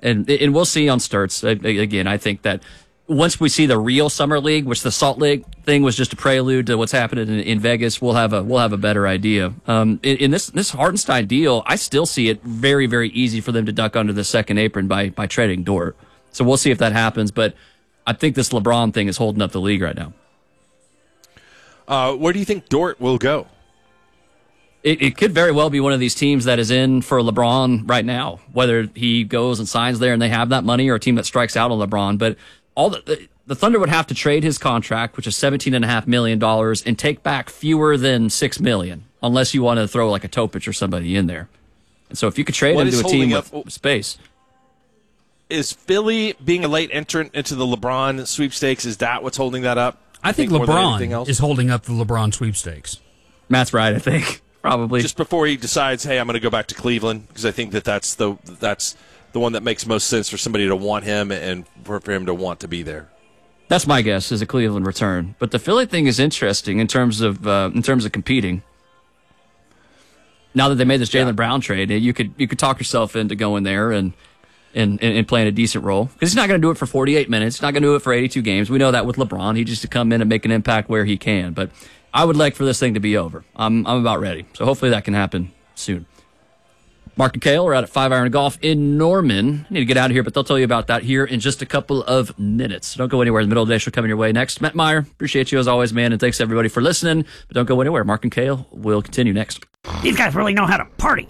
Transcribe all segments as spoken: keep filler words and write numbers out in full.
And and we'll see on Sturts. Again, I think that once we see the real Summer League, which the Salt Lake thing was just a prelude to what's happening in, in Vegas, we'll have a we'll have a better idea. Um, in, in this this Hartenstein deal, I still see it very very easy for them to duck under the second apron by by trading Dort. So we'll see if that happens. But I think this LeBron thing is holding up the league right now. Uh, where do you think Dort will go? It, it could very well be one of these teams that is in for LeBron right now, whether he goes and signs there and they have that money, or a team that strikes out on LeBron. But all the, the Thunder would have to trade his contract, which is seventeen point five million dollars, and take back fewer than six million dollars, unless you want to throw like a Topic or somebody in there. And so if you could trade what him to a team up, with space. Is Philly being a late entrant into the LeBron sweepstakes, is that what's holding that up? I think, think LeBron is holding up the LeBron sweepstakes. Matt's right, I think. Probably. Just before he decides, hey, I'm going to go back to Cleveland, because I think that that's the, that's the one that makes most sense for somebody to want him and for, for him to want to be there. That's my guess, is a Cleveland return. But the Philly thing is interesting in terms of uh, in terms of competing. Now that they made this Jaylen yeah. Brown trade, you could you could talk yourself into going there and and, and playing a decent role. Because he's not going to do it for forty-eight minutes. He's not going to do it for eighty-two games. We know that with LeBron. He just to come in and make an impact where he can. But I would like for this thing to be over. I'm I'm about ready. So hopefully that can happen soon. Mark and Kale are out at Five Iron Golf in Norman. I need to get out of here, but they'll tell you about that here in just a couple of minutes. Don't go anywhere. In the middle of the day, she'll come in your way next. Matt Meyer, appreciate you as always, man, and thanks everybody for listening. But don't go anywhere. Mark and Kale will continue next. These guys really know how to party.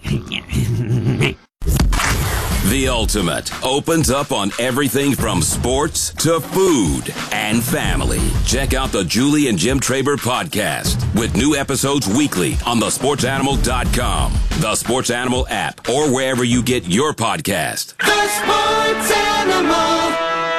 The Ultimate opens up on everything from sports to food and family. Check out the Julie and Jim Traber podcast with new episodes weekly on the sports animal dot com, the Sports Animal app, or wherever you get your podcast. The Sports Animal.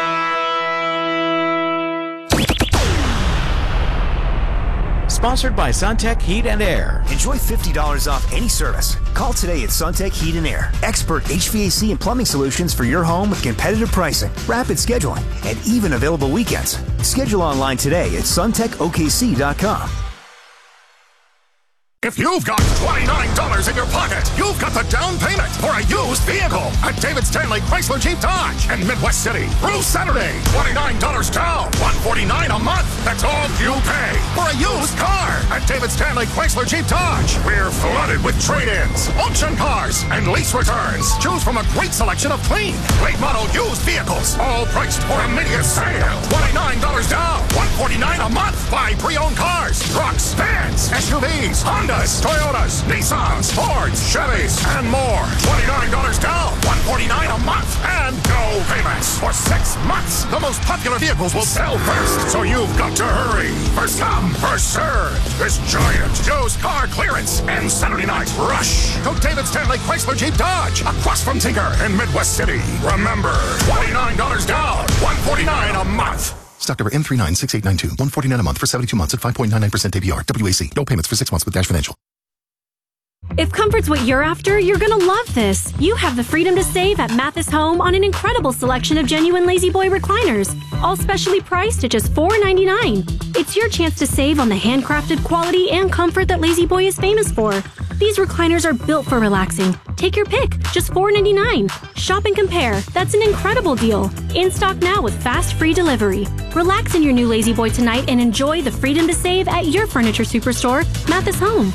Sponsored by Suntech Heat and Air. Enjoy fifty dollars off any service. Call today at Suntech Heat and Air. Expert H V A C and plumbing solutions for your home with competitive pricing, rapid scheduling, and even available weekends. Schedule online today at suntech O K C dot com. If you've got twenty-nine dollars in your pocket, you've got the down payment for a used vehicle at David Stanley Chrysler Jeep Dodge in Midwest City. Through Saturday, twenty-nine dollars down, one hundred forty-nine dollars a month. That's all you pay for a used car at David Stanley Chrysler Jeep Dodge. We're flooded with trade-ins, auction cars, and lease returns. Choose from a great selection of clean, late model used vehicles, all priced for immediate sale. twenty-nine dollars down, one hundred forty-nine dollars a month. Buy pre-owned cars, trucks, vans, S U Vs, Honda, Toyotas, Nissans, Fords, Chevys, and more. twenty-nine dollars down, one hundred forty-nine dollars a month, and no payments for six months. The most popular vehicles will sell first, so you've got to hurry. First come, first served. This giant used car clearance and Saturday night rush. Go David Stanley Chrysler Jeep Dodge, across from Tinker in Midwest City. Remember, twenty-nine dollars down, one hundred forty-nine dollars a month. Stock number M three nine six eight nine two. one hundred forty-nine dollars a month for seventy-two months at five point nine nine percent A P R. W A C. No payments for six months with Dash Financial. If comfort's what you're after, you're gonna love this. You have the freedom to save at Mathis Home on an incredible selection of genuine Lazy Boy recliners, all specially priced at just four ninety-nine. It's your chance to save on the handcrafted quality and comfort that Lazy Boy is famous for. These recliners are built for relaxing. Take your pick, just four ninety-nine. Shop and compare. That's an incredible deal. In stock now with fast free delivery. Relax in your new Lazy Boy tonight and enjoy the freedom to save at your furniture superstore, Mathis Home.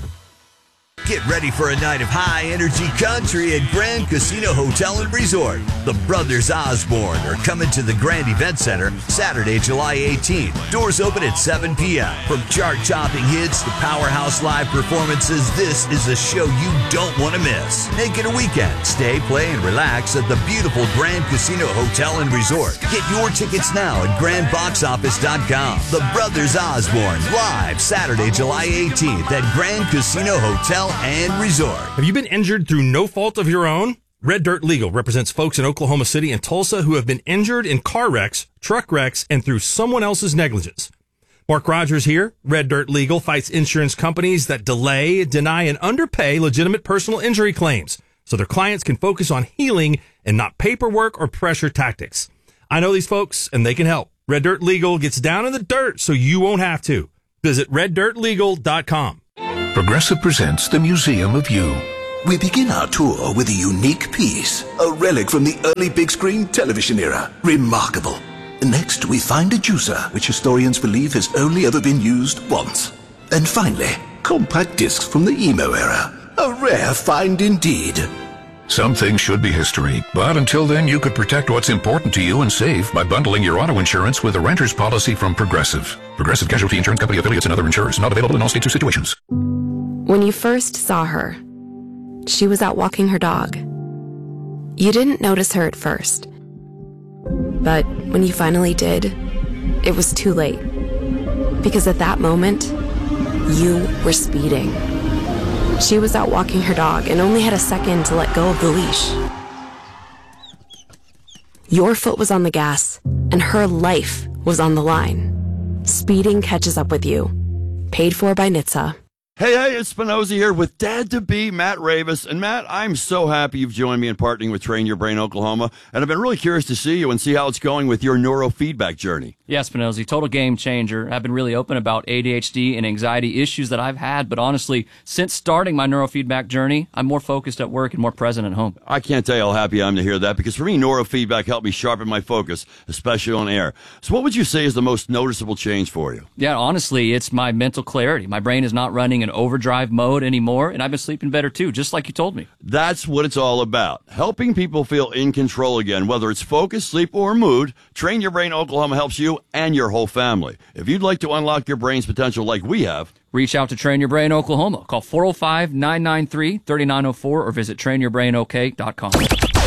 Get ready for a night of high-energy country at Grand Casino Hotel and Resort. The Brothers Osborne are coming to the Grand Event Center Saturday, July eighteenth. Doors open at seven p.m. From chart-topping hits to powerhouse live performances, this is a show you don't want to miss. Make it a weekend. Stay, play, and relax at the beautiful Grand Casino Hotel and Resort. Get your tickets now at grand box office dot com. The Brothers Osborne, live Saturday, July eighteenth at Grand Casino Hotel and Resort. Have you been injured through no fault of your own? Red Dirt Legal represents folks in Oklahoma City and Tulsa who have been injured in car wrecks, truck wrecks, and through someone else's negligence. Mark Rogers here. Red Dirt Legal fights insurance companies that delay, deny, and underpay legitimate personal injury claims so their clients can focus on healing and not paperwork or pressure tactics. I know these folks, and they can help. Red Dirt Legal gets down in the dirt so you won't have to. Visit red dirt legal dot com. Progressive presents the Museum of You. We begin our tour with a unique piece, a relic from the early big screen television era. Remarkable. Next, we find a juicer, which historians believe has only ever been used once. And finally, compact discs from the emo era. A rare find indeed. Some things should be history, but until then you could protect what's important to you and save by bundling your auto insurance with a renter's policy from Progressive. Progressive Casualty Insurance Company affiliates and other insurers. Not available in all states or situations. When you first saw her, she was out walking her dog. You didn't notice her at first. But when you finally did, it was too late. Because at that moment, you were speeding. She was out walking her dog and only had a second to let go of the leash. Your foot was on the gas, and her life was on the line. Speeding catches up with you. Paid for by N H T S A. Hey, hey, it's Spinoza here with Dad-to-be Matt Ravis. And Matt, I'm so happy you've joined me in partnering with Train Your Brain Oklahoma. And I've been really curious to see you and see how it's going with your neurofeedback journey. Yeah, Spinozzi, total game changer. I've been really open about A D H D and anxiety issues that I've had, but honestly, since starting my neurofeedback journey, I'm more focused at work and more present at home. I can't tell you how happy I am to hear that, because for me, neurofeedback helped me sharpen my focus, especially on air. So what would you say is the most noticeable change for you? Yeah, honestly, it's my mental clarity. My brain is not running in overdrive mode anymore, and I've been sleeping better too, just like you told me. That's what it's all about. Helping people feel in control again, whether it's focus, sleep, or mood. Train Your Brain Oklahoma helps you and your whole family. If you'd like to unlock your brain's potential like we have, reach out to Train Your Brain Oklahoma. Call four oh five, nine nine three, three nine oh four or visit train your brain o k dot com.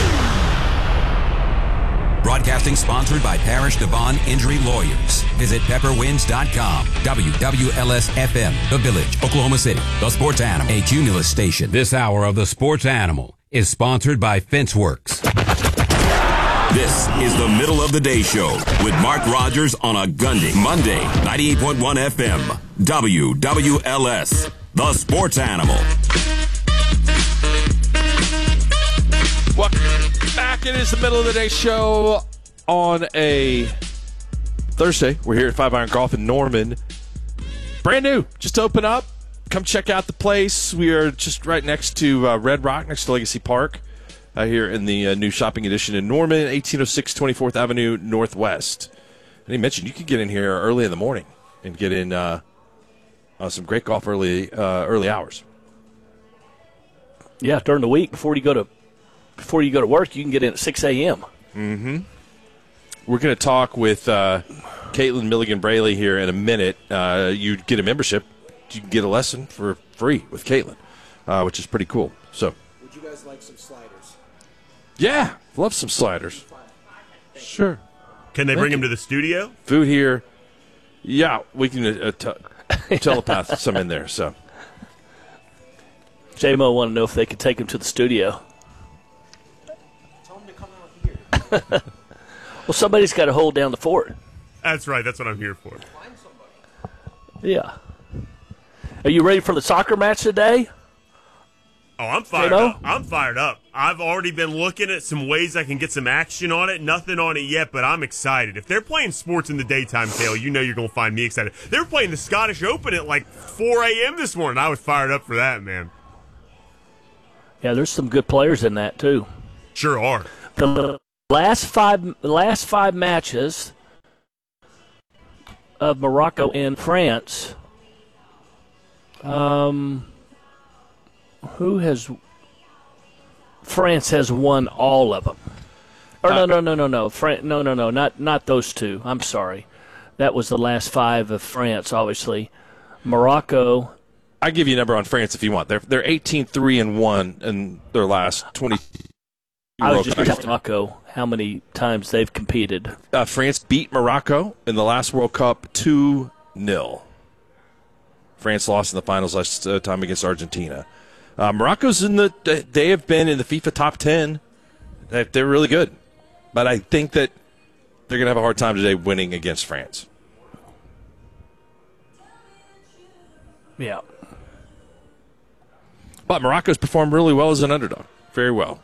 Broadcasting sponsored by Parish Devon Injury Lawyers. Visit pepper winds dot com. W W L S F M, The Village, Oklahoma City. The Sports Animal, a Cumulus station. This hour of The Sports Animal is sponsored by Fenceworks. This is the Middle of the Day Show with Mark Rogers on a Gundy. Monday, ninety-eight point one F M. W W L S, The Sports Animal. Welcome back. It is the Middle of the Day Show on a Thursday. We're here at Five Iron Golf in Norman. Brand new. Just open up. Come check out the place. We are just right next to uh, Red Rock, next to Legacy Park. Uh, here in the uh, new shopping edition in Norman, eighteen oh six twenty-fourth Avenue Northwest. And he mentioned you could get in here early in the morning and get in uh, uh, some great golf early uh, early hours. Yeah, during the week before you go to before you go to work, you can get in at six a.m. Mm-hmm. We're going to talk with uh, Caitlin Milligan Braley here in a minute. Uh, you get a membership, you can get a lesson for free with Caitlin, uh, which is pretty cool. So, would you guys like some sliders? Yeah, love some sliders. Sure. Can they Thank bring you. them to the studio? Food here. Yeah, we can uh, t- telepath some in there. So, J-Mo want to know if they could take them to the studio. Tell them to come out here. Well, somebody's got to hold down the fort. That's right. That's what I'm here for. Find somebody. Yeah. Are you ready for the soccer match today? Oh, I'm fired J-Mo? up. I'm fired up. I've already been looking at some ways I can get some action on it. Nothing on it yet, but I'm excited. If they're playing sports in the daytime, Kale, you know you're going to find me excited. They were playing the Scottish Open at like four a.m. this morning. I was fired up for that, man. Yeah, there's some good players in that, too. Sure are. The last five, last five matches of Morocco and France, um... Who has France has won all of them? Or no, no, no, no, no, Fran- no, no, no, not not those two. I'm sorry, that was the last five of France. Obviously, Morocco. I give you a number on France if you want. They're they're eighteen three and one in their last twenty. I was just asking Morocco how many times they've competed. Uh, France beat Morocco in the last World Cup two nil. France lost in the finals last uh, time against Argentina. Uh, Morocco's in the. They have been in the FIFA top ten. They're really good, but I think that they're going to have a hard time today winning against France. Yeah, but Morocco's performed really well as an underdog, very well.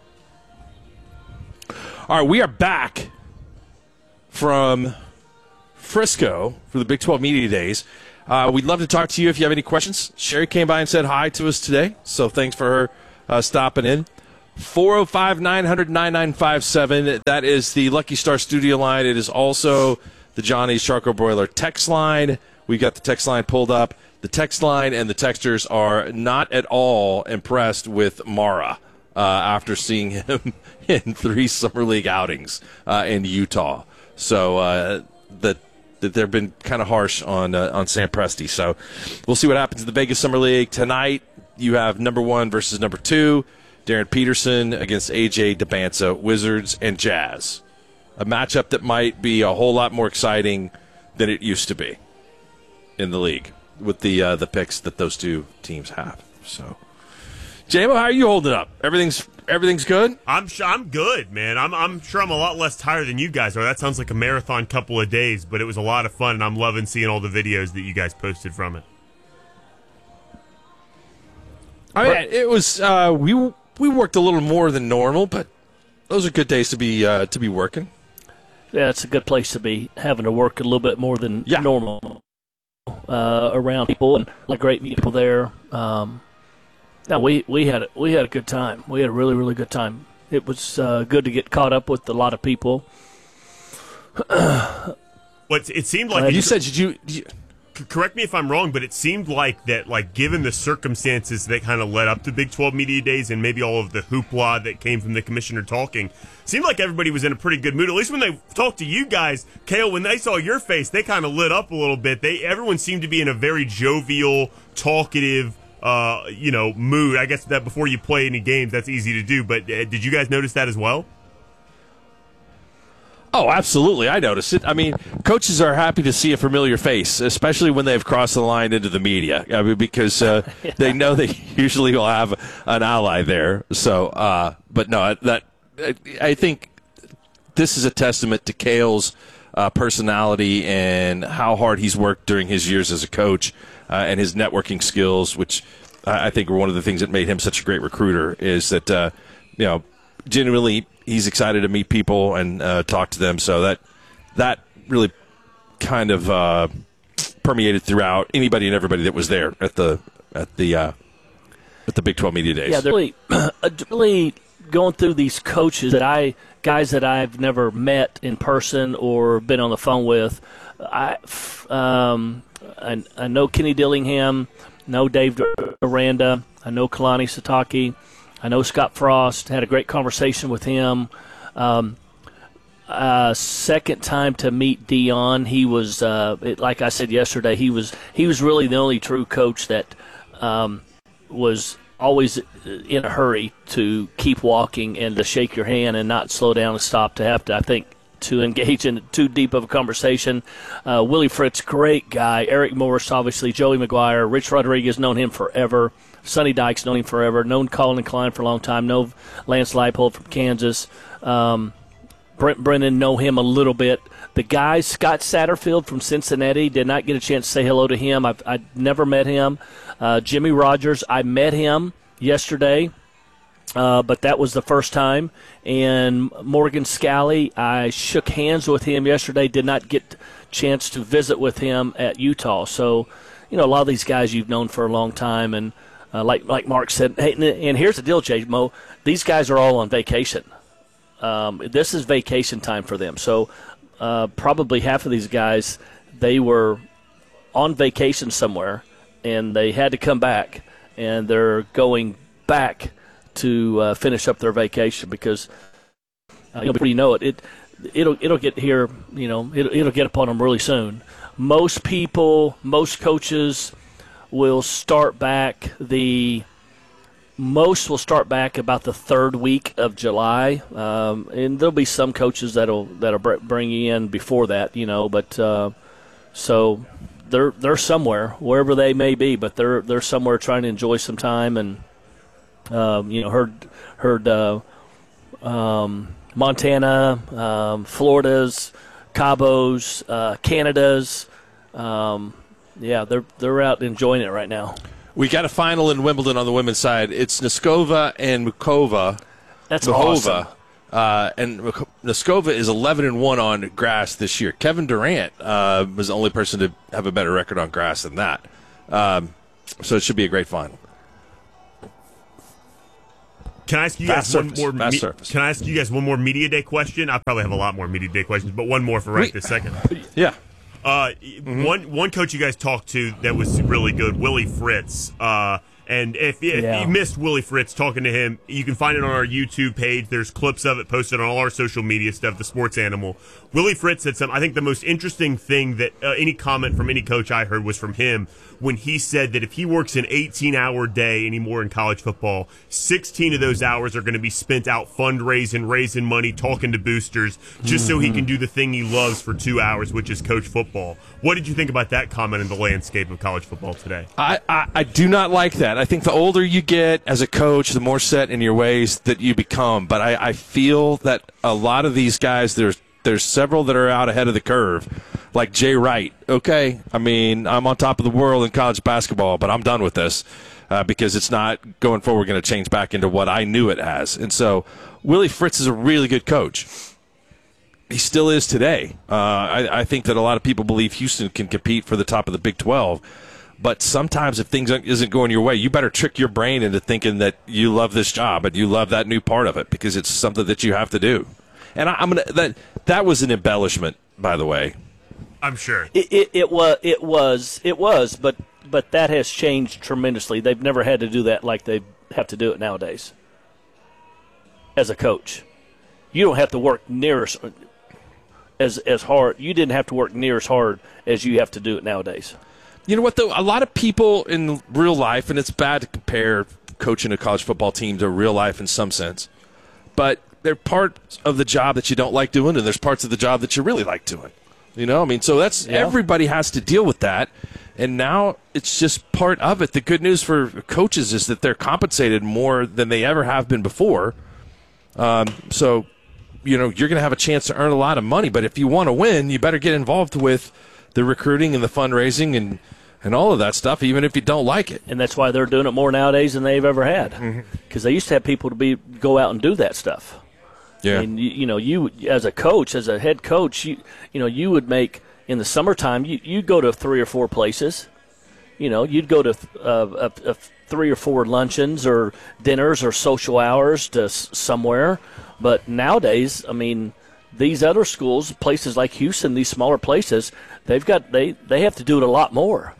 All right, we are back from Frisco for the Big twelve Media Days. Uh, we'd love to talk to you if you have any questions. Sherry came by and said hi to us today, so thanks for her uh, stopping in. four oh five, nine hundred, ninety-nine fifty-seven. That is the Lucky Star studio line. It is also the Johnny's Charcoal Broiler text line. We got the text line pulled up. The text line and the texters are not at all impressed with Mara uh, after seeing him in three Summer League outings uh, in Utah. So uh, that that they've been kind of harsh on uh, on Sam Presti. So we'll see what happens in the Vegas Summer League tonight. You have number one versus number two, Darren Peterson against A J DeBanza, Wizards and Jazz. A matchup that might be a whole lot more exciting than it used to be in the league with the uh, the picks that those two teams have. So, J-Mo, how are you holding up? Everything's everything's good? I'm sh- I'm good, man. I'm I'm sure I'm a lot less tired than you guys are. That sounds like a marathon couple of days, but it was a lot of fun, and I'm loving seeing all the videos that you guys posted from it. I mean, it was uh, we we worked a little more than normal, but those are good days to be uh, to be working. Yeah, it's a good place to be, having to work a little bit more than yeah. normal uh, around people and like great people there. Um, no, we we had a, we had a good time. We had a really really good time. It was uh, good to get caught up with a lot of people. But it seemed like you said did you, did you correct me if I'm wrong, but it seemed like that, like, given the circumstances that kind of led up to Big twelve Media Days and maybe all of the hoopla that came from the commissioner talking, seemed like everybody was in a pretty good mood. At least when they talked to you guys, Cale, when they saw your face, they kind of lit up a little bit. They everyone seemed to be in a very jovial, talkative, uh, you know, mood. I guess that before you play any games, that's easy to do. But uh, did you guys notice that as well? Oh, absolutely. I noticed it. I mean, coaches are happy to see a familiar face, especially when they've crossed the line into the media, I mean, because uh, yeah. they know they usually will have an ally there. So, uh, but no, that I think this is a testament to Cale's uh, personality and how hard he's worked during his years as a coach uh, and his networking skills, which I think are one of the things that made him such a great recruiter, is that, uh, you know, genuinely he's excited to meet people and uh, talk to them. So that that really kind of uh, permeated throughout anybody and everybody that was there at the at the uh, at the Big twelve Media Days. Yeah, they're really, really going through these coaches that I guys that I've never met in person or been on the phone with. I um, I, I know Kenny Dillingham, know Dave Aranda, I know Kalani Sitake. I know Scott Frost, had a great conversation with him. Um, uh, second time to meet Dion, he was, uh, it, like I said yesterday, he was he was really the only true coach that um, was always in a hurry to keep walking and to shake your hand and not slow down and stop to have to, I think, to engage in too deep of a conversation. Uh, Willie Fritz, great guy. Eric Morris, obviously. Joey McGuire. Rich Rodriguez, known him forever. Sonny Dykes, known him forever. Known Colin Klein for a long time. Know Lance Leipold from Kansas. Um, Brent Brennan, know him a little bit. The guy, Scott Satterfield from Cincinnati, did not get a chance to say hello to him. I've, I've never met him. Uh, Jimmy Rogers, I met him yesterday. Uh, but that was the first time. And Morgan Scally, I shook hands with him yesterday, did not get a chance to visit with him at Utah. So, you know, a lot of these guys you've known for a long time. And uh, like like Mark said, hey, and here's the deal, J-Mo, these guys are all on vacation. Um, this is vacation time for them. So uh, probably half of these guys, they were on vacation somewhere, and they had to come back, and they're going back to uh, finish up their vacation because uh, before you know it, it it'll it'll get here. You know, it'll, it'll get upon them really soon. Most people, most coaches will start back the most will start back about the third week of July, um, and there'll be some coaches that'll that'll bring you in before that. You know, but uh, so they're they're somewhere wherever they may be, but they're they're somewhere trying to enjoy some time and. Um, you know, heard heard uh, um, Montana, um, Florida's, Cabo's, uh, Canada's. Um, yeah, they're they're out enjoying it right now. We got a final in Wimbledon on the women's side. It's Noskova and Mukova. That's Muhova. awesome. Uh, and Noskova is eleven and one on grass this year. Kevin Durant uh, was the only person to have a better record on grass than that. Um, so it should be a great final. Can I ask you Fast guys surface, one more? fast Me- surface. can I ask you guys one more media day question? I probably have a lot more media day questions, but one more for right We- this second. Yeah. Uh, one one coach you guys talked to that was really good, Willie Fritz. Uh, and if, if Yeah. you missed Willie Fritz talking to him, you can find it on our YouTube page. There's clips of it posted on all our social media stuff. The Sports Animal. Willie Fritz said something. I think the most interesting thing that uh, any comment from any coach I heard was from him when he said that if he works an eighteen-hour day anymore in college football, sixteen of those hours are going to be spent out fundraising, raising money, talking to boosters, just so he can do the thing he loves for two hours, which is coach football. What did you think about that comment in the landscape of college football today? I, I, I do not like that. I think the older you get as a coach, the more set in your ways that you become. But I, I feel that a lot of these guys, there's there's several that are out ahead of the curve, like Jay Wright. Okay, I mean, I'm on top of the world in college basketball, but I'm done with this uh, because it's not going forward going to change back into what I knew it as. And so Willie Fritz is a really good coach. He still is today. Uh, I, I think that a lot of people believe Houston can compete for the top of the Big twelve. But sometimes if things isn't going your way, you better trick your brain into thinking that you love this job and you love that new part of it because it's something that you have to do. And I, I'm gonna that that was an embellishment, by the way. I'm sure it, it, it was. It was. It was. But but that has changed tremendously. They've never had to do that like they have to do it nowadays. As a coach, you don't have to work near as as as hard. You didn't have to work near as hard as you have to do it nowadays. You know what, though? A lot of people in real life, and it's bad to compare coaching a college football team to real life in some sense, but there are parts of the job that you don't like doing, and there's parts of the job that you really like doing. You know, I mean, so that's Yeah. everybody has to deal with that, and now it's just part of it. The good news for coaches is that they're compensated more than they ever have been before. Um, so, you know, you're going to have a chance to earn a lot of money, but if you want to win, you better get involved with the recruiting and the fundraising and, and all of that stuff, even if you don't like it. And that's why they're doing it more nowadays than they've ever had. Because Mm-hmm. they used to have people to be go out and do that stuff. Yeah. I mean, you, you know, you as a coach, as a head coach, you you know, you would make in the summertime. You you'd go to three or four places. You know, you'd go to uh, a, a three or four luncheons or dinners or social hours to s- somewhere. But nowadays, I mean, these other schools, places like Houston, these smaller places, they've got they, they have to do it a lot more.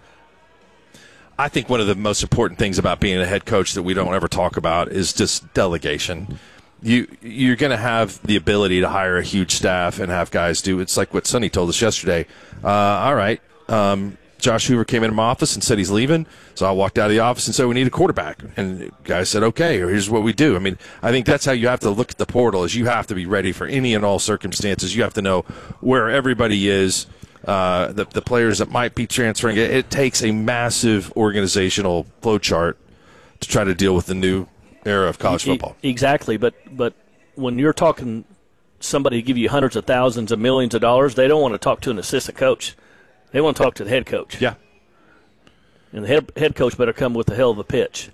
I think one of the most important things about being a head coach that we don't ever talk about is just delegation. You you're going to have the ability to hire a huge staff and have guys do. It's like what Sonny told us yesterday. Uh, all right, um, Josh Hoover came into my office and said he's leaving, so I walked out of the office and said we need a quarterback. And the guy said, okay, here's what we do. I mean, I think that's how you have to look at the portal. Is you have to be ready for any and all circumstances. You have to know where everybody is. Uh, the, the players that might be transferring. It, it takes a massive organizational flow chart to try to deal with the new era of college football. E- exactly, but but when you're talking somebody who give you hundreds of thousands of millions of dollars, they don't want to talk to an assistant coach. They want to talk to the head coach. Yeah. And the head, head coach better come with a hell of a pitch.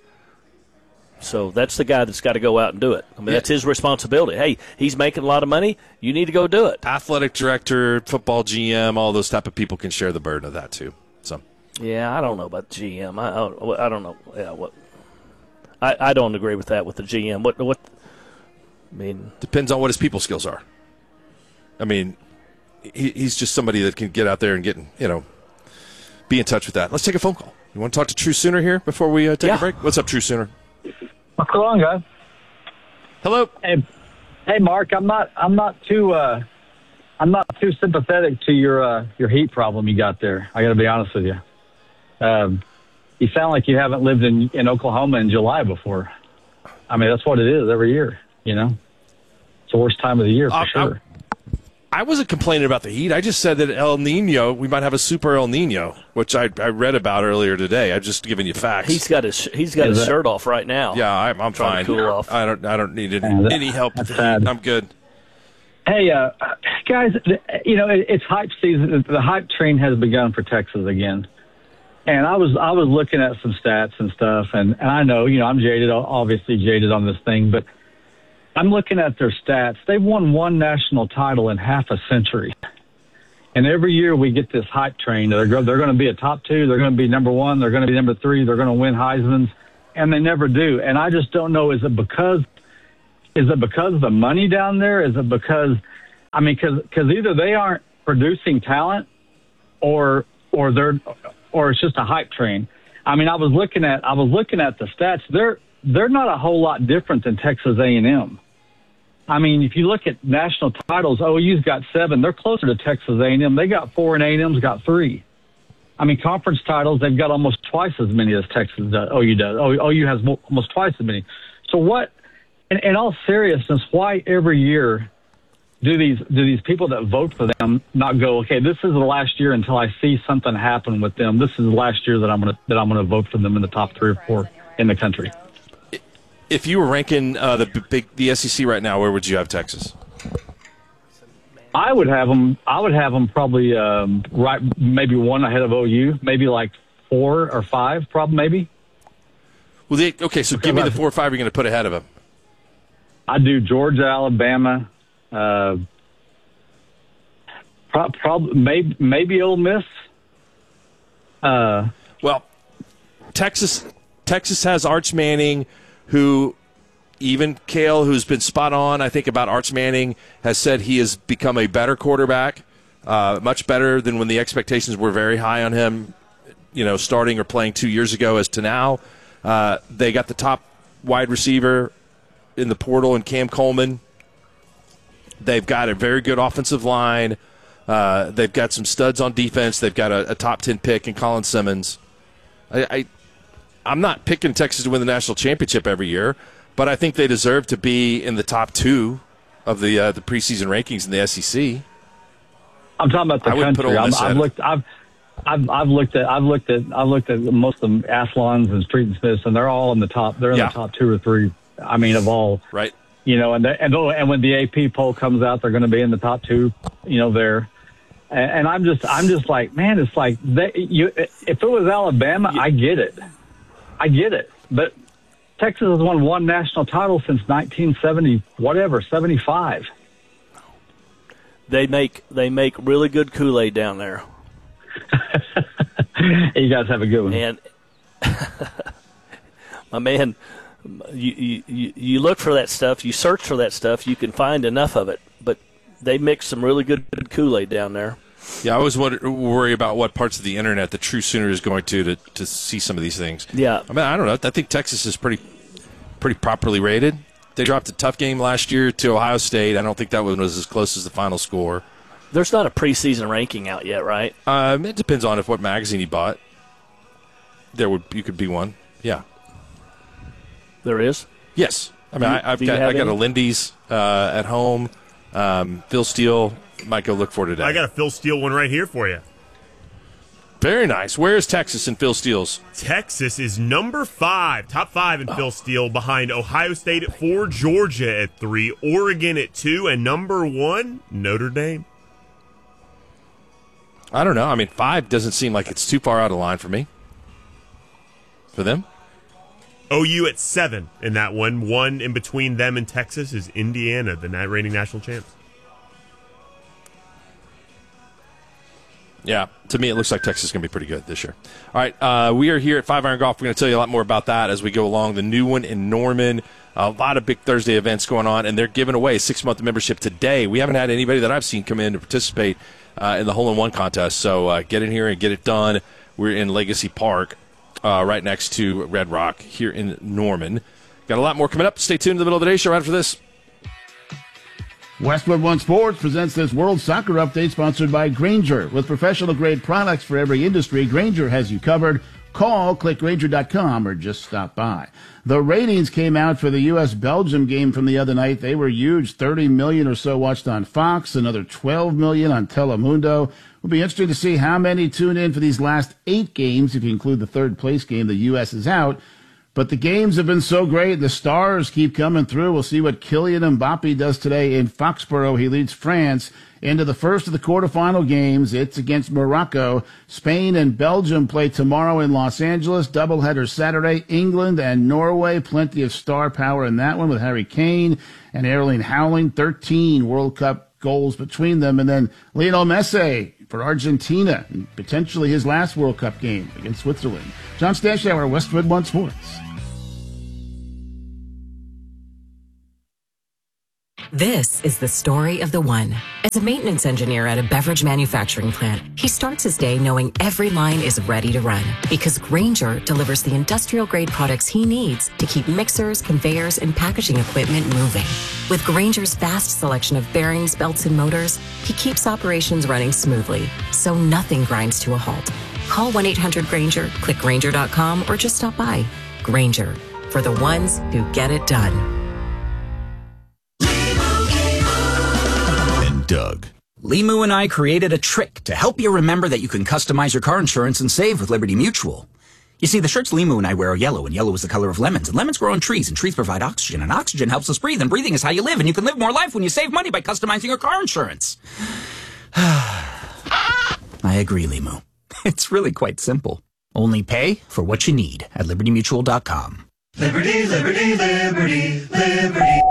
So that's the guy that's got to go out and do it. I mean, Yeah. that's his responsibility. Hey, he's making a lot of money. You need to go do it. Athletic director, football G M, all those type of people can share the burden of that too. So, Yeah, I don't know about G M. I, I, don't, I don't know. Yeah, what? I, I don't agree with that with the G M. What? What? I mean, depends on what his people skills are. I mean, he, he's just somebody that can get out there and get, you know, be in touch with that. Let's take a phone call. You want to talk to True Sooner here before we uh, take Yeah. a break? What's up, True Sooner? What's going on, guys? Hello. Hey, hey, Mark. I'm not. I'm not too. Uh, I'm not too sympathetic to your uh, your heat problem you got there. I got to be honest with you. Um, you sound like you haven't lived in in Oklahoma in July before. I mean, that's what it is every year. You know, it's the worst time of the year for Uh, sure. I wasn't complaining about the heat. I just said that El Nino, we might have a super El Nino, which I, I read about earlier today. I'm just giving you facts. he's got his he's got Is his that- shirt off right now. yeah, I'm, I'm Trying fine. to cool off. I don't I don't need any, Yeah, that- any help with that's the heat. sad. I'm good. Hey, uh, guys, you know, it, it's hype season. The hype train has begun for Texas again. And I was I was looking at some stats and stuff, and, and I know, you know, I'm jaded, obviously jaded on this thing, but I'm looking at their stats. They've won one national title in half a century. And every year we get this hype train. They're, go, they're going to be a top two. They're going to be number one. They're going to be number three. They're going to win Heisman's. And they never do. And I just don't know, is it because is it because of the money down there? Is it because, I mean, because either they aren't producing talent, or or they're or it's just a hype train. I mean, I was looking at I was looking at the stats. They're they're not a whole lot different than Texas A and M. I mean, if you look at national titles, O U's got seven. They're closer to Texas A and M. They got four, and A and M's got three. I mean, conference titles, they've got almost twice as many as Texas does, O U does. O U has almost twice as many. So what, in, in all seriousness, why every year do these do these people that vote for them not go, okay, this is the last year until I see something happen with them. This is the last year that I'm gonna that I'm gonna vote for them in the top three or four in the country. If you were ranking uh, the big the S E C right now, where would you have Texas? I would have them. I would have them probably um, right, maybe one ahead of O U, maybe like four or five, probably maybe. Well, they, okay, so give me the four or five you're going to put ahead of them. I do Georgia, Alabama, uh, pro- prob- maybe maybe Ole Miss. Uh, well, Texas Texas has Arch Manning, who. Even Kale, who's been spot on, I think, about Arch Manning, has said he has become a better quarterback, uh, much better than when the expectations were very high on him, you know, starting or playing two years ago as to now. Uh, they got the top wide receiver in the portal in Cam Coleman. They've got a very good offensive line. Uh, they've got some studs on defense. They've got a, a top ten pick in Colin Simmons. I, I, I'm not picking Texas to win the national championship every year, but I think they deserve to be in the top two of the uh, the preseason rankings in the S E C. I'm talking about the I country. I'm, I've looked. I've, I've I've looked at. I've looked at. I've looked at most of them, Athlons and Street and Smiths, and they're all in the top. They're in yeah. the top two or three. I mean, of all. Right. You know, and and and when the A P poll comes out, they're going to be in the top two. You know, there. And, and I'm just, I'm just like, man, it's like they, you. If it was Alabama, I get it. I get it, but. Texas has won one national title since nineteen seventy, whatever, seventy-five. They make they make really good Kool-Aid down there. You guys have a good one. And my man, you, you you look for that stuff, you search for that stuff, you can find enough of it. But they mix some really good Kool-Aid down there. Yeah, I always wonder, worry about what parts of the internet the true Sooner is going to, to to see some of these things. Yeah, I mean, I don't know. I think Texas is pretty pretty properly rated. They dropped a tough game last year to Ohio State. I don't think that one was as close as the final score. There's not a preseason ranking out yet, right? Um, it depends on if what magazine you bought. There would you could be one. Yeah, there is. Yes, I mean, you, I, I've got I got any? a Lindy's uh, at home. Um, Phil Steele. Might go look for today. I got a Phil Steele one right here for you. Very nice. Where is Texas in Phil Steele's? Texas is number five, top five in oh. Phil Steele, behind Ohio State at four, Georgia at three, Oregon at two, and number one, Notre Dame. I don't know. I mean, five doesn't seem like it's too far out of line for me. For them? O U at seven in that one. One in between them and Texas is Indiana, the reigning national champs. Yeah, to me it looks like Texas is going to be pretty good this year. All right, uh, we are here at Five Iron Golf. We're going to tell you a lot more about that as we go along. The new one in Norman, a lot of big Thursday events going on, and they're giving away a six-month membership today. We haven't had anybody that I've seen come in to participate uh, in the hole-in-one contest, so uh, get in here and get it done. We're in Legacy Park, uh, right next to Red Rock here in Norman. Got a lot more coming up. Stay tuned to the middle of the day show right after this. Westwood One Sports presents this World Soccer Update sponsored by Grainger. With professional-grade products for every industry, Grainger has you covered. Call, click Grainger dot com, or just stop by. The ratings came out for the U S Belgium game from the other night. They were huge, thirty million or so watched on Fox, another twelve million on Telemundo. It'll be interesting to see how many tune in for these last eight games, if you include the third-place game. The U S is out. But the games have been so great. The stars keep coming through. We'll see what Kylian Mbappe does today in Foxborough. He leads France into the first of the quarterfinal games. It's against Morocco. Spain and Belgium play tomorrow in Los Angeles. Doubleheader Saturday. England and Norway. Plenty of star power in that one with Harry Kane and Erling Haaland. thirteen World Cup goals between them. And then Lionel Messi for Argentina, and potentially his last World Cup game against Switzerland. John Stashower, Westwood One Sports. This is the story of the one. As a maintenance engineer at a beverage manufacturing plant, he starts his day knowing every line is ready to run because Grainger delivers the industrial-grade products he needs to keep mixers, conveyors, and packaging equipment moving. With Grainger's vast selection of bearings, belts, and motors, he keeps operations running smoothly, so nothing grinds to a halt. Call one eight hundred Grainger, click Grainger dot com, or just stop by. Grainger, for the ones who get it done. Doug. Limu and I created a trick to help you remember that you can customize your car insurance and save with Liberty Mutual. You see, the shirts Limu and I wear are yellow, and yellow is the color of lemons, and lemons grow on trees, and trees provide oxygen, and oxygen helps us breathe, and breathing is how you live, and you can live more life when you save money by customizing your car insurance. I agree, Limu. It's really quite simple. Only pay for what you need at liberty mutual dot com. Liberty, liberty, liberty, liberty.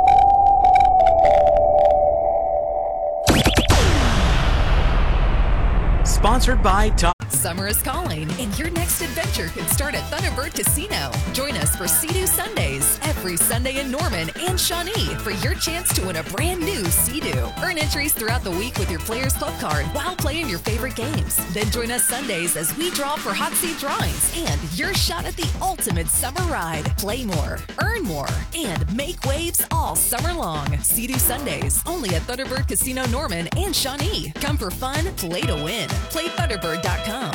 Sponsored by Top. Summer is calling, and your next adventure can start at Thunderbird Casino. Join us for Sea-Doo Sundays every Sunday in Norman and Shawnee for your chance to win a brand new Sea-Doo. Earn entries throughout the week with your Players Club card while playing your favorite games. Then join us Sundays as we draw for hot seat drawings and your shot at the ultimate summer ride. Play more, earn more, and make waves all summer long. Sea-Doo Sundays only at Thunderbird Casino Norman and Shawnee. Come for fun, play to win. Play Thunderbird dot com.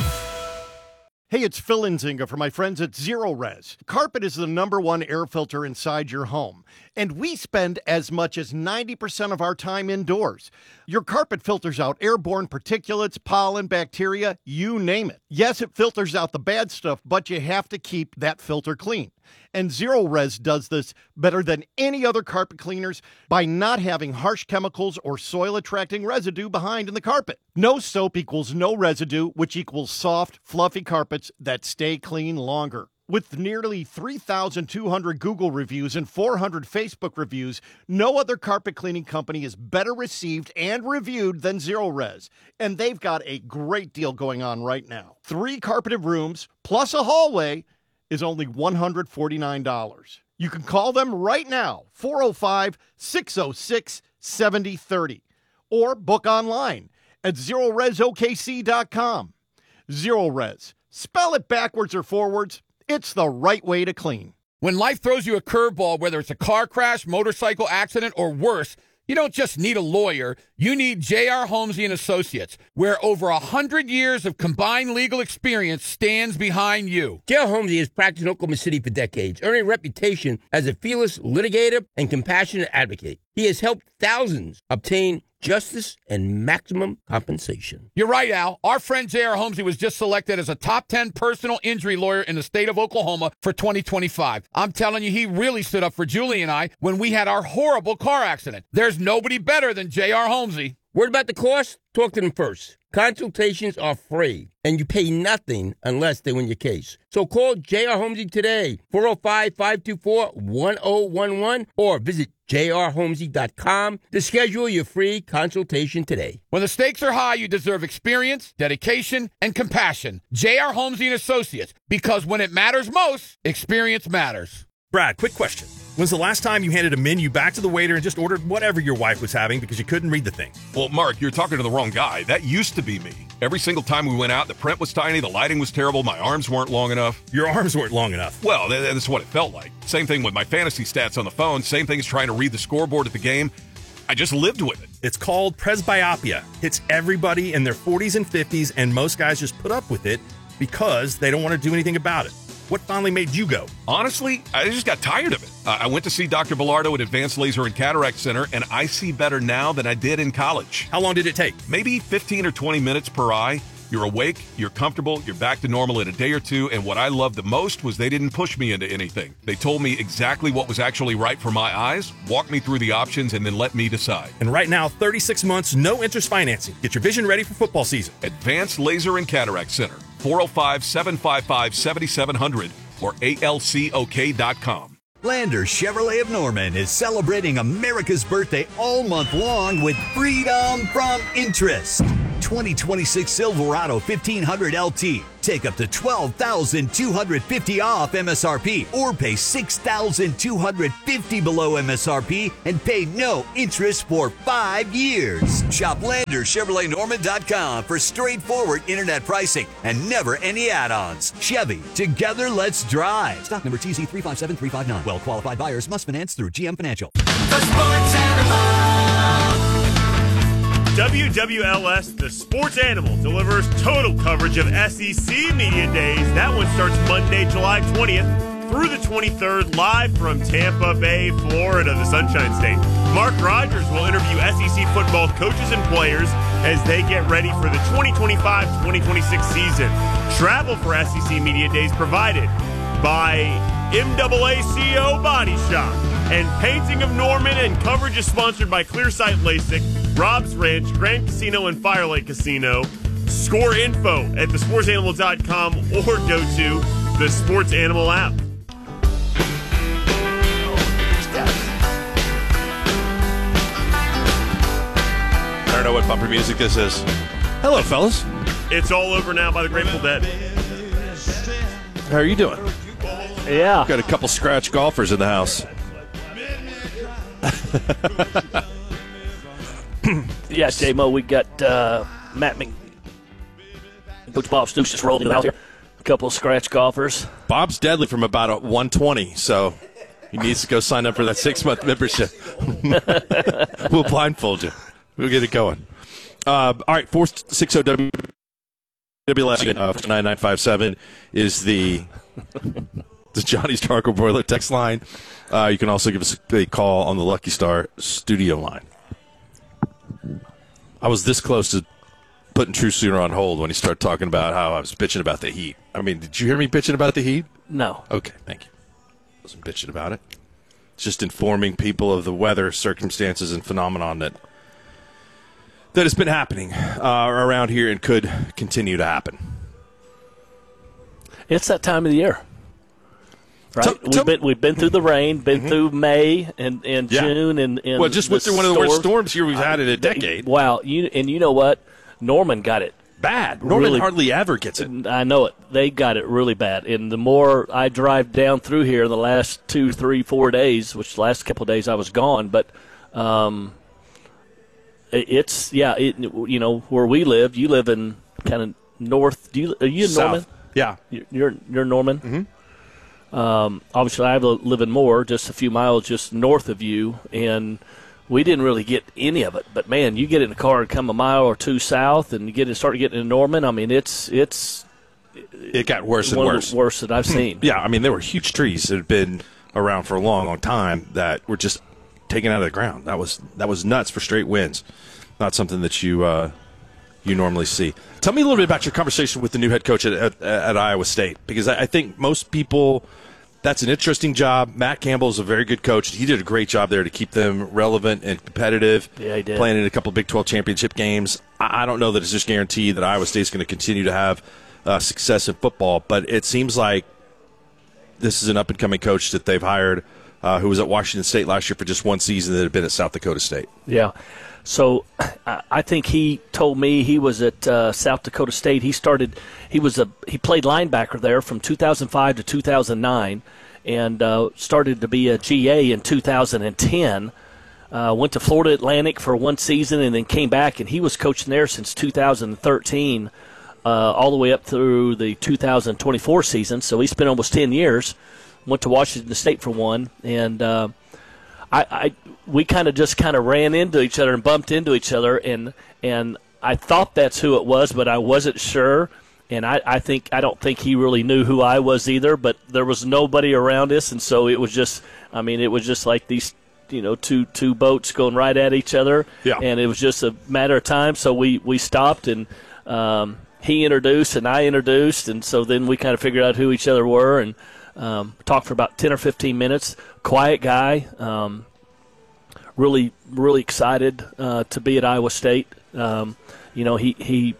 Hey, it's Phil Nzinga for my friends at Zero Res. Carpet is the number one air filter inside your home, and we spend as much as ninety percent of our time indoors. Your carpet filters out airborne particulates, pollen, bacteria, you name it. Yes, it filters out the bad stuff, but you have to keep that filter clean. And Zero Res does this better than any other carpet cleaners by not having harsh chemicals or soil-attracting residue behind in the carpet. No soap equals no residue, which equals soft, fluffy carpets that stay clean longer. With nearly three thousand two hundred Google reviews and four hundred Facebook reviews, no other carpet cleaning company is better received and reviewed than Zero Res. And they've got a great deal going on right now. Three carpeted rooms plus a hallway is only one hundred forty-nine dollars. You can call them right now, four oh five, six oh six, seven oh three oh, or book online at zero res o k c dot com. Zero Res. Spell it backwards or forwards. It's the right way to clean. When life throws you a curveball, whether it's a car crash, motorcycle accident, or worse, you don't just need a lawyer. You need J R. Holmesy and Associates, where over one hundred years of combined legal experience stands behind you. J R. Holmesy has practiced in Oklahoma City for decades, earning a reputation as a fearless litigator and compassionate advocate. He has helped thousands obtain justice and maximum compensation. You're right, Al. Our friend J R. Holmesy was just selected as a top ten personal injury lawyer in the state of Oklahoma for twenty twenty-five. I'm telling you, he really stood up for Julie and I when we had our horrible car accident. There's nobody better than J R. Holmesy. Word about the cost? Talk to them first. Consultations are free, and you pay nothing unless they win your case. So call J R. Holmesy today, four oh five, five two four, one oh one one, or visit j r holmesy dot com to schedule your free consultation today. When the stakes are high, you deserve experience, dedication, and compassion. J R. Holmesy and Associates, because when it matters most, experience matters. Brad, quick question. When's the last time you handed a menu back to the waiter and just ordered whatever your wife was having because you couldn't read the thing? Well, Mark, you're talking to the wrong guy. That used to be me. Every single time we went out, the print was tiny, the lighting was terrible, my arms weren't long enough. Your arms weren't long enough? Well, that's what it felt like. Same thing with my fantasy stats on the phone. Same thing as trying to read the scoreboard at the game. I just lived with it. It's called presbyopia. Hits everybody in their forties and fifties, and most guys just put up with it because they don't want to do anything about it. What finally made you go? Honestly, I just got tired of it. Uh, I went to see Doctor Bilardo at Advanced Laser and Cataract Center, and I see better now than I did in college. How long did it take? Maybe fifteen or twenty minutes per eye. You're awake, you're comfortable, you're back to normal in a day or two, and what I loved the most was they didn't push me into anything. They told me exactly what was actually right for my eyes, walked me through the options, and then let me decide. And right now, thirty-six months, no interest financing. Get your vision ready for football season. Advanced Laser and Cataract Center, four oh five, seven five five, seven seven zero zero or A L C O K dot com. Landers Chevrolet of Norman is celebrating America's birthday all month long with freedom from interest. twenty twenty-six Silverado fifteen hundred L T. Take up to twelve thousand two hundred fifty dollars off M S R P or pay six thousand two hundred fifty dollars below M S R P and pay no interest for five years. Shop Lander Chevrolet Norman dot com for straightforward internet pricing and never any add-ons. Chevy, together let's drive. Stock number T Z three five seven three five nine. Well-qualified buyers must finance through G M Financial. The Sports Animal. W W L S, the Sports Animal, delivers total coverage of S E C Media Days. That one starts Monday, July twentieth through the twenty-third, live from Tampa Bay, Florida, the Sunshine State. Mark Rogers will interview S E C football coaches and players as they get ready for the twenty twenty-five twenty twenty-six season. Travel for S E C Media Days provided by M A A C O Body Shop. And Painting of Norman and coverage is sponsored by Clearsight LASIK, Rob's Ranch, Grand Casino, and Firelight Casino. Score info at the sports animal dot com or go to the Sports Animal app. I don't know what bumper music this is. Hello, fellas. It's all over now by the Grateful Dead. How are you doing? Yeah. Got a couple scratch golfers in the house. Yeah, J-Mo, we got uh, Matt Mc... Coach Bob Stoops just rolled in the house here. A couple of scratch golfers. Bob's deadly from about a one twenty, so he needs to go sign up for that six-month membership. We'll blindfold you. We'll get it going. Uh, all right, four six zero W W L S uh, nine nine five seven is the the Johnny's Charcoal Boiler text line. Uh, you can also give us a call on the Lucky Star studio line. I was this close to putting True Sooner on hold when he started talking about how I was bitching about the heat. I mean, did you hear me bitching about the heat? No. Okay, thank you. I wasn't bitching about it. Just informing people of the weather, circumstances, and phenomenon that that has been happening uh, around here and could continue to happen. It's that time of the year. Right, Tell, we've tell, been we've been through the rain, been mm-hmm. through May and, and yeah. June and, and well, just went through one of the worst storms here we've had in a decade. Wow, you and you know what? Norman got it bad. Norman really, hardly ever gets it. I know it. They got it really bad. And the more I drive down through here the last two, three, four days, which the last couple of days I was gone, but um, it, it's yeah, it, you know where we live. You live in kind of north. Do you are you in South. Norman? Yeah, you're you're Norman. Mm-hmm. Um, obviously, I live in Moore, just a few miles just north of you, and we didn't really get any of it. But man, you get in a car and come a mile or two south, and you get to start getting in Norman. I mean, it's it's it got worse and one worse. Of the worst that I've seen. Yeah, I mean, there were huge trees that had been around for a long, long time that were just taken out of the ground. That was that was nuts for straight winds. Not something that you uh, you normally see. Tell me a little bit about your conversation with the new head coach at, at, at Iowa State, because I, I think most people. That's an interesting job. Matt Campbell is a very good coach. He did a great job there to keep them relevant and competitive. Yeah, he did. Playing in a couple of Big twelve championship games. I don't know that it's just guaranteed that Iowa State's going to continue to have uh, success in football, but it seems like this is an up-and-coming coach that they've hired uh, who was at Washington State last year for just one season that had been at South Dakota State. Yeah. So I think he told me he was at uh, South Dakota State. He started. He was a. He played linebacker there from two thousand five to two thousand nine, and uh, started to be a G A in two thousand ten. Uh, went to Florida Atlantic for one season and then came back, and he was coaching there since two thousand thirteen, uh, all the way up through the two thousand twenty-four season. So he spent almost ten years. Went to Washington State for one, and. Uh, I, I we kind of just kind of ran into each other and bumped into each other, and and I thought that's who it was, but I wasn't sure. And I, I think I don't think he really knew who I was either. But there was nobody around us, and so it was just I mean it was just like these you know two two boats going right at each other. Yeah. And it was just a matter of time. So we we stopped, and um, he introduced and I introduced, and so then we kind of figured out who each other were and. Um, talked for about ten or fifteen minutes. Quiet guy. Um, really, really excited uh, to be at Iowa State. Um, you know, he, he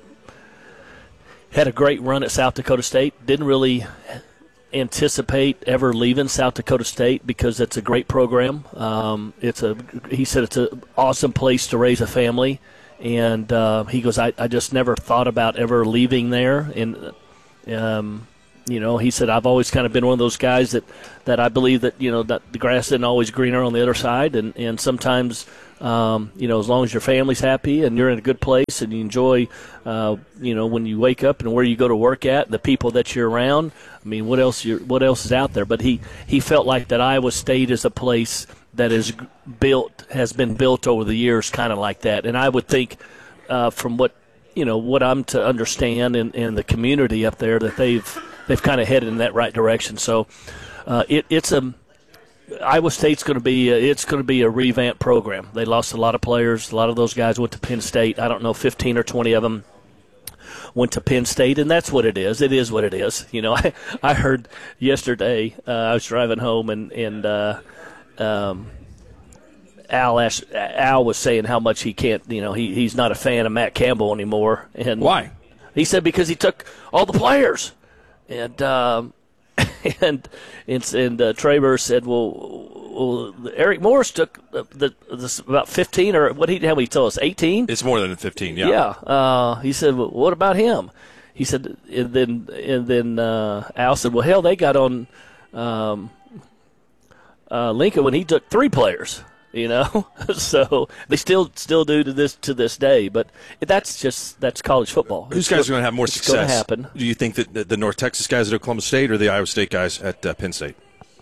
had a great run at South Dakota State. Didn't really anticipate ever leaving South Dakota State because it's a great program. Um, it's a he said it's an awesome place to raise a family. And uh, he goes, I, I just never thought about ever leaving there. And, um, you know, he said, I've always kind of been one of those guys that, that I believe that, you know, that the grass isn't always greener on the other side. And, and sometimes, um, you know, as long as your family's happy and you're in a good place and you enjoy, uh, you know, when you wake up and where you go to work at, the people that you're around, I mean, what else you're, what else is out there? But he, he felt like that Iowa State is a place that is built, has been built over the years, kind of like that. And I would think, uh, from what you know, what I'm to understand in, in the community up there, that they've they've kind of headed in that right direction. So, uh, it, it's a Iowa State's going to be a, it's going to be a revamped program. They lost a lot of players. A lot of those guys went to Penn State. I don't know, fifteen or twenty of them went to Penn State, and that's what it is. It is what it is. You know, I I heard yesterday, uh, I was driving home and and. Uh, Um, Al asked, Al was saying how much he can't, you know, he, he's not a fan of Matt Campbell anymore. And why? He said because he took all the players, and um, and and, and uh, Traber said, well, well, Eric Morris took the, the, the about fifteen or what he how many told us eighteen? It's more than fifteen. Yeah. Yeah. Uh, he said, well, what about him? He said, and then and then uh, Al said, well, hell, they got on. Um, Uh, Lincoln when he took three players, you know, so they still still do to this to this day. But that's just that's college football. Whose guys are going to have more it's success? Going to happen. Do you think that the, the North Texas guys at Oklahoma State or the Iowa State guys at uh, Penn State?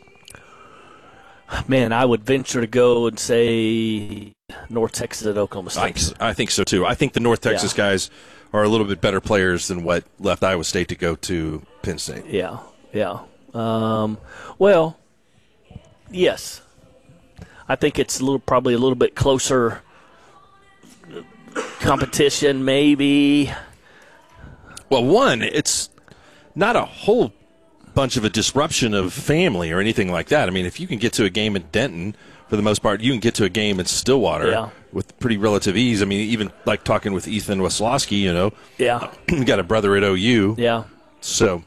Man, I would venture to go and say North Texas at Oklahoma State. I, I think so too. I think the North Texas yeah. guys are a little bit better players than what left Iowa State to go to Penn State. Yeah, yeah. Um, well. Yes, I think it's a little, probably a little bit closer competition, maybe. Well, one, it's not a whole bunch of a disruption of family or anything like that. I mean, if you can get to a game in Denton, for the most part, you can get to a game in Stillwater yeah. with pretty relative ease. I mean, even like talking with Ethan Weslowski, you know, yeah, you got a brother at O U, yeah. So,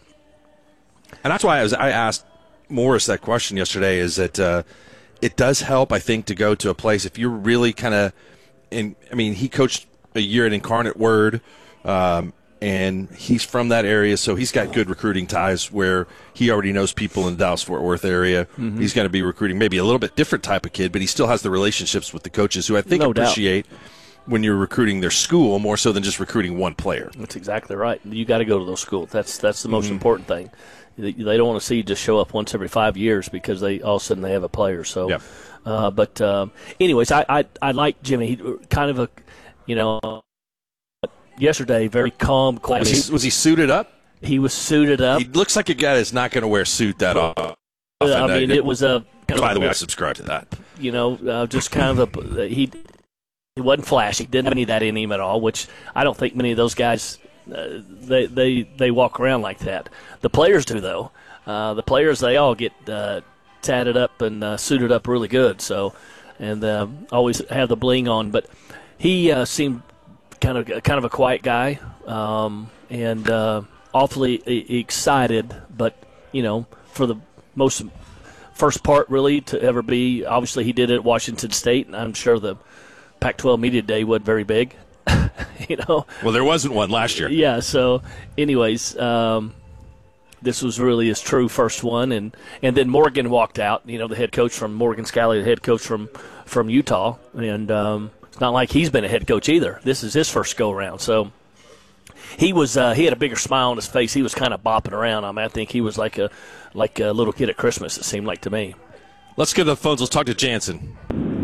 and that's why I was I asked Morris that question yesterday, is that uh, it does help, I think, to go to a place if you're really kind of in. I mean, he coached a year at Incarnate Word, um, and he's from that area, so he's got good recruiting ties where he already knows people in the Dallas-Fort Worth area. Mm-hmm. He's going to be recruiting maybe a little bit different type of kid, but he still has the relationships with the coaches who I think no appreciate doubt. when you're recruiting their school more so than just recruiting one player. That's exactly right. You got to go to those schools. That's that's the most mm-hmm. important thing. They don't want to see you just show up once every five years because they all of a sudden they have a player. So, yep. uh, but um, anyways, I, I I like Jimmy. He kind of a, you know, yesterday very calm, quiet. Was he, was he suited up? He was suited up. He looks like a guy that's not going to wear a suit that often. I mean, it was a. By the way, I subscribe to that. You know, uh, just kind of a he. He wasn't flashy. Didn't have any of that in him at all. Which I don't think many of those guys. Uh, they they they walk around like that. The players do though. Uh, the players they all get uh, tatted up and uh, suited up really good. So, and uh, always have the bling on. But he uh, seemed kind of kind of a quiet guy um, and uh, awfully e- excited. But you know, for the most first part really to ever be, obviously he did it at Washington State, and I'm sure the Pac twelve Media Day wasn't very big. You know. Well, there wasn't one last year. Yeah. So, anyways, um, this was really his true first one, and, and then Morgan walked out. You know, the head coach from Morgan Scalley, the head coach from from Utah, and um, it's not like he's been a head coach either. This is his first go around. So he was uh, he had a bigger smile on his face. He was kind of bopping around. I mean, I think he was like a like a little kid at Christmas. It seemed like to me. Let's get to the phones. Let's talk to Jansen.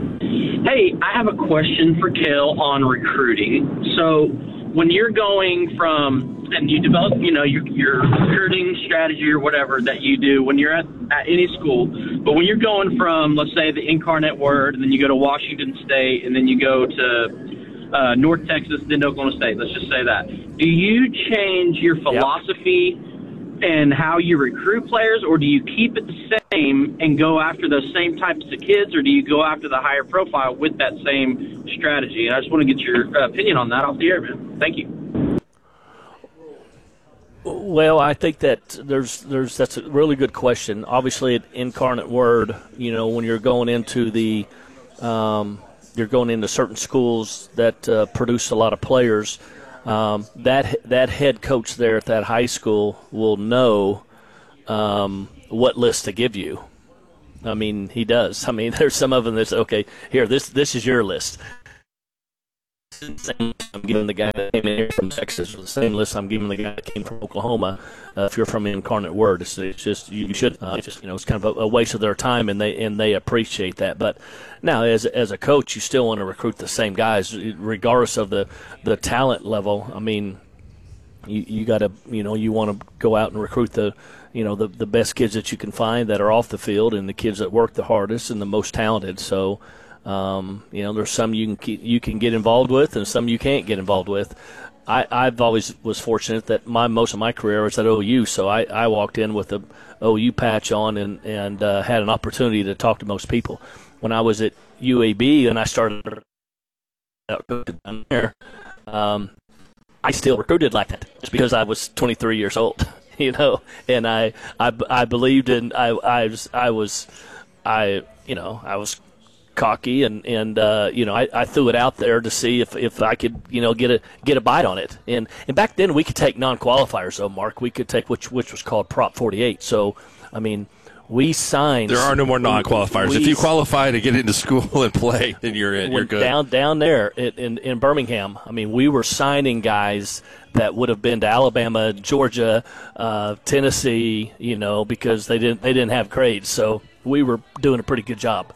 Hey, I have a question for Kel on recruiting. So when you're going from, and you develop, you know, your, your recruiting strategy or whatever that you do when you're at, at any school, but when you're going from, let's say, the Incarnate Word, and then you go to Washington State, and then you go to uh, North Texas, then Oklahoma State, let's just say that. Do you change your philosophy yep. and how you recruit players, or do you keep it the same and go after those same types of kids, or do you go after the higher profile with that same strategy? And I just want to get your uh, opinion on that off the air, man. Thank you. Well, I think that there's there's that's a really good question. Obviously, at Incarnate Word, you know, when you're going into the um, you're going into certain schools that uh, produce a lot of players. Um, that that head coach there at that high school will know um, what list to give you. I mean, he does. I mean, there's some of them that's, okay, here, this this is your list. I'm giving the guy that came in here from Texas the same list I'm giving the guy that came from Oklahoma. Uh, if you're from Incarnate Word, it's, it's just you should. Uh, it's just you know, it's kind of a, a waste of their time, and they and they appreciate that. But now, as as a coach, you still want to recruit the same guys, regardless of the, the talent level. I mean, you you got to you know you want to go out and recruit the you know the the best kids that you can find that are off the field, and the kids that work the hardest and the most talented. So. Um, you know, there's some you can keep, you can get involved with, and some you can't get involved with. I, I've always was fortunate that my most of my career was at O U, so I, I walked in with a O U patch on and and uh, had an opportunity to talk to most people. When I was at U A B and I started down there, um, I still recruited like that just because I was twenty-three years old, you know, and I I, I believed in I I was I was I you know I was. cocky and and uh, you know I, I threw it out there to see if, if I could you know get a get a bite on it and and back then we could take non-qualifiers though, Mark. We could take which which was called Prop forty-eight. So I mean we signed. There are no more non-qualifiers. We, if you qualify to get into school and play, then you're in. You're good. Down down there in, in in Birmingham. I mean we were signing guys that would have been to Alabama, Georgia, uh, Tennessee, you know, because they didn't they didn't have grades. So we were doing a pretty good job.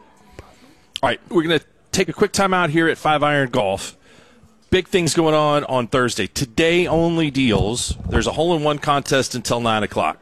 All right, we're going to take a quick time out here at Five Iron Golf. Big things going on on Thursday. Today only deals. There's a hole-in-one contest until nine o'clock.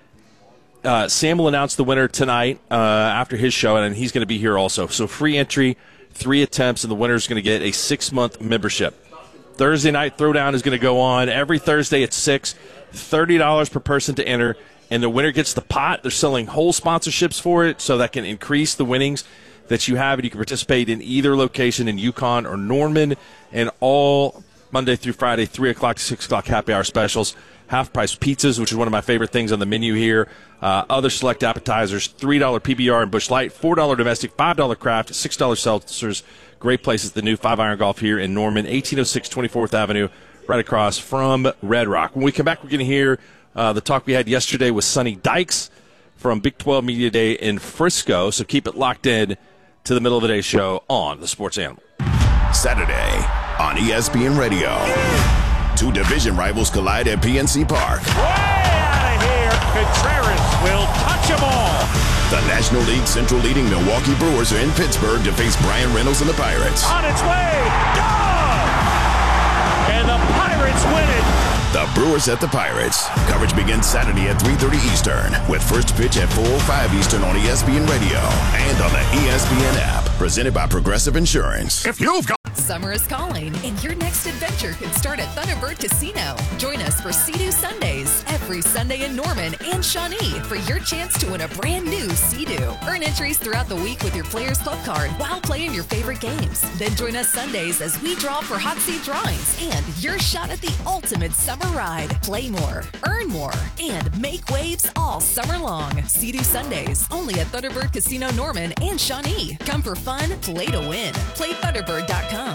Uh, Sam will announce the winner tonight uh, after his show, and he's going to be here also. So free entry, three attempts, and the winner is going to get a six-month membership. Thursday night throwdown is going to go on every Thursday at six, thirty dollars per person to enter, and the winner gets the pot. They're selling whole sponsorships for it, so that can increase the winnings that you have, and you can participate in either location in Yukon or Norman, and all Monday through Friday, three o'clock to six o'clock happy hour specials, half-price pizzas, which is one of my favorite things on the menu here, uh, other select appetizers, three dollars P B R and Busch Light, four dollars domestic, five dollars craft, six dollars seltzers. Great places, the new Five Iron Golf here in Norman, eighteen oh six twenty-fourth Avenue, right across from Red Rock. When we come back, we're going to hear uh, the talk we had yesterday with Sonny Dykes from Big twelve Media Day in Frisco, so keep it locked in to the middle of the day show on the Sports Animal. Saturday on E S P N Radio. Two division rivals collide at P N C Park. Way out of here. Contreras will touch them all. The National League Central leading Milwaukee Brewers are in Pittsburgh to face Brian Reynolds and the Pirates. On its way. Gone. And the Pirates win it. The Brewers at the Pirates. Coverage begins Saturday at three thirty Eastern, with first pitch at four oh five Eastern on E S P N Radio and on the E S P N app. Presented by Progressive Insurance. If you've got Summer is calling, and your next adventure can start at Thunderbird Casino. Join us for Sea-Doo Sundays every Sunday in Norman and Shawnee for your chance to win a brand new Sea-Doo. Earn entries throughout the week with your Players Club card while playing your favorite games. Then join us Sundays as we draw for hot seat drawings and your shot at the ultimate summer ride. Play more, earn more, and make waves all summer long. Sea-Doo Sundays, only at Thunderbird Casino Norman and Shawnee. Come for fun, play to win. Play Thunderbird dot com.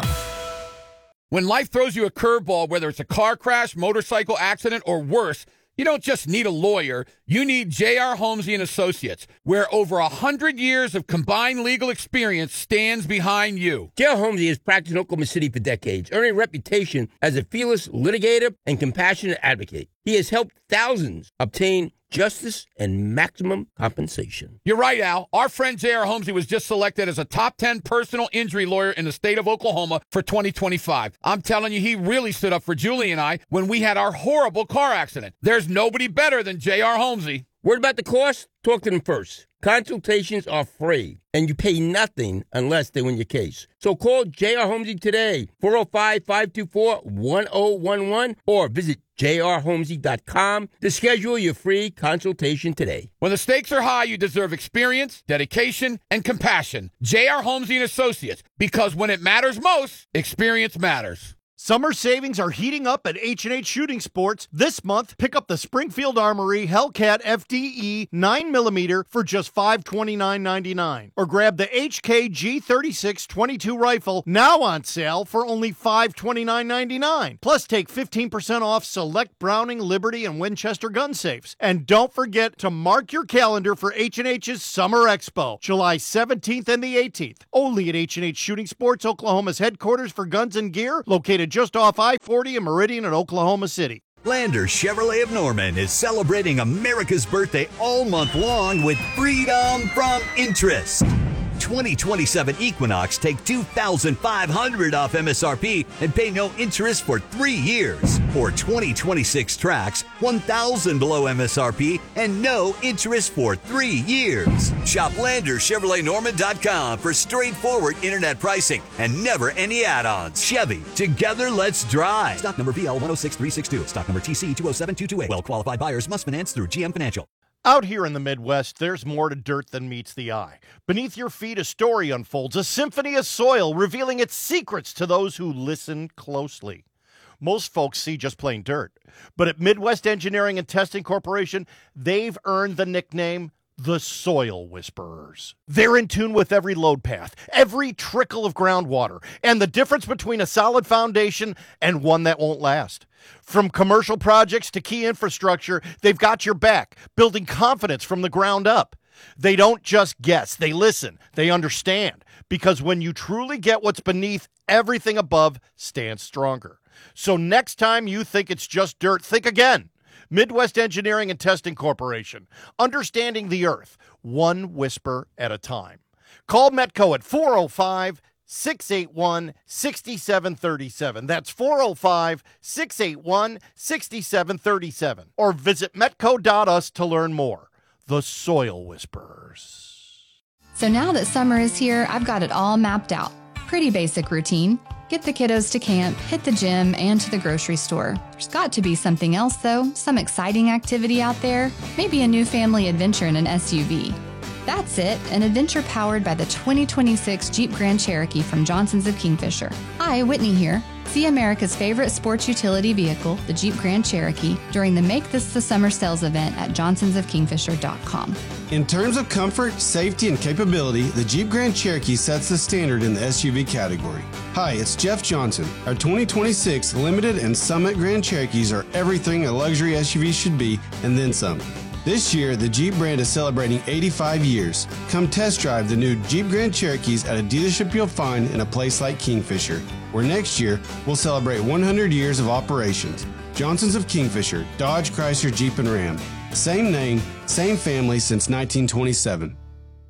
When life throws you a curveball, whether it's a car crash, motorcycle accident, or worse, you don't just need a lawyer. You need J R. Holmesy and Associates, where over one hundred years of combined legal experience stands behind you. J R. Holmesy has practiced in Oklahoma City for decades, earning a reputation as a fearless litigator and compassionate advocate. He has helped thousands obtain justice and maximum compensation. You're right, Al. Our friend J R. Holmesy was just selected as a top ten personal injury lawyer in the state of Oklahoma for twenty twenty-five. I'm telling you, he really stood up for Julie and I when we had our horrible car accident. There's nobody better than J R. Holmesy. Word about the cost? Talk to them first. Consultations are free, and you pay nothing unless they win your case. So call J R. Holmesy today, four oh five, five two four, one oh one one, or visit j r holmesy dot com to schedule your free consultation today. When the stakes are high, you deserve experience, dedication, and compassion. J R. Holmesy and Associates, because when it matters most, experience matters. Summer savings are heating up at H and H Shooting Sports. This month, pick up the Springfield Armory Hellcat F D E nine millimeter for just five hundred twenty-nine dollars and ninety-nine cents. Or grab the H K G thirty-six twenty-two rifle, now on sale for only five hundred twenty-nine dollars and ninety-nine cents. Plus, take fifteen percent off select Browning, Liberty, and Winchester gun safes. And don't forget to mark your calendar for H and H's Summer Expo, July seventeenth and the eighteenth. Only at H and H Shooting Sports, Oklahoma's headquarters for guns and gear, located just off I forty in Meridian in Oklahoma City. Lander Chevrolet of Norman is celebrating America's birthday all month long with freedom from interest. twenty twenty-seven Equinox take two thousand five hundred dollars off M S R P and pay no interest for three years. Or twenty twenty-six Trax, one thousand dollars below M S R P and no interest for three years. Shop Lander Chevrolet Norman dot com for straightforward internet pricing and never any add-ons. Chevy, together let's drive. Stock number B L one oh six three six two. Stock number T C two oh seven two two eight. Well-qualified buyers must finance through G M Financial. Out here in the Midwest, there's more to dirt than meets the eye. Beneath your feet, a story unfolds, a symphony of soil revealing its secrets to those who listen closely. Most folks see just plain dirt, but at Midwest Engineering and Testing Corporation, they've earned the nickname the Soil Whisperers. They're in tune with every load path, every trickle of groundwater, and the difference between a solid foundation and one that won't last. From commercial projects to key infrastructure, they've got your back, building confidence from the ground up. They don't just guess, they listen, they understand, because when you truly get what's beneath, everything above stands stronger. So next time you think it's just dirt, think again. Midwest Engineering and Testing Corporation, understanding the earth, one whisper at a time. Call Metco at four oh five, six eight one, six seven three seven. That's four oh five, six eight one, six seven three seven. Or visit metco dot u s to learn more. The Soil Whisperers. So now that summer is here, I've got it all mapped out. Pretty basic routine. Get the kiddos to camp, hit the gym, and to the grocery store. There's got to be something else, though. Some exciting activity out there. Maybe a new family adventure in an S U V. That's it, an adventure powered by the twenty twenty-six Jeep Grand Cherokee from Johnson's of Kingfisher. Hi, Whitney here. See America's favorite sports utility vehicle, the Jeep Grand Cherokee, during the Make This the Summer sales event at johnsons of kingfisher dot com. In terms of comfort, safety, and capability, the Jeep Grand Cherokee sets the standard in the S U V category. Hi, it's Jeff Johnson. Our twenty twenty-six Limited and Summit Grand Cherokees are everything a luxury S U V should be, and then some. This year, the Jeep brand is celebrating eighty-five years. Come test drive the new Jeep Grand Cherokees at a dealership you'll find in a place like Kingfisher, where next year we'll celebrate one hundred years of operations. Johnson's of Kingfisher, Dodge, Chrysler, Jeep, and Ram. Same name, same family since nineteen twenty-seven.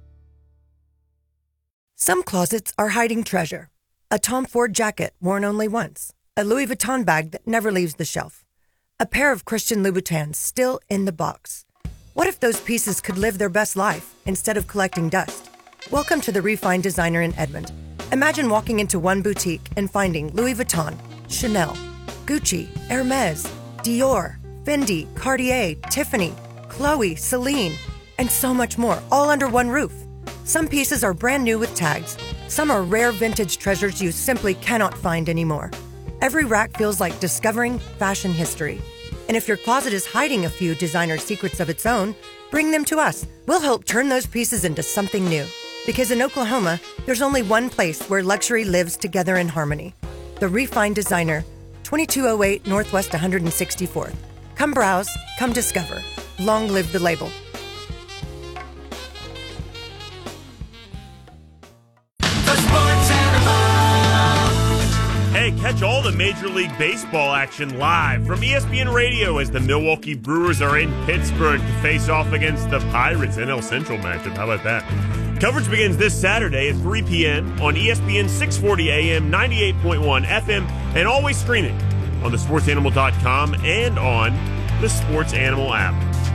Some closets are hiding treasure. A Tom Ford jacket worn only once. A Louis Vuitton bag that never leaves the shelf. A pair of Christian Louboutins still in the box. What if those pieces could live their best life instead of collecting dust? Welcome to the Refined Designer in Edmond. Imagine walking into one boutique and finding Louis Vuitton, Chanel, Gucci, Hermes, Dior, Fendi, Cartier, Tiffany, Chloe, Celine, and so much more, all under one roof. Some pieces are brand new with tags. Some are rare vintage treasures you simply cannot find anymore. Every rack feels like discovering fashion history. And if your closet is hiding a few designer secrets of its own, bring them to us. We'll help turn those pieces into something new. Because in Oklahoma, there's only one place where luxury lives together in harmony. The Refined Designer, twenty-two oh eight Northwest one hundred sixty-fourth. Come browse, come discover. Long live the label. Hey, catch all the Major League Baseball action live from E S P N Radio as the Milwaukee Brewers are in Pittsburgh to face off against the Pirates. N L Central matchup. How about that? Coverage begins this Saturday at three p.m. on E S P N six forty A M, ninety-eight point one F M, and always streaming on the sports animal dot com and on the Sports Animal app.